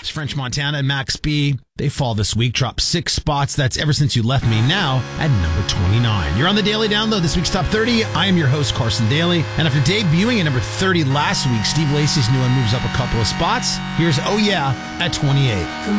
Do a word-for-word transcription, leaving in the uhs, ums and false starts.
French Montana and Max B. They fall this week, drop six spots. That's Ever Since You Left Me Now at number twenty-nine. You're on the Daily Download, this week's Top thirty. I am your host, Carson Daly. And after debuting at number thirty last week, Steve Lacy's new one moves up a couple of spots. Here's Oh Yeah at twenty-eight.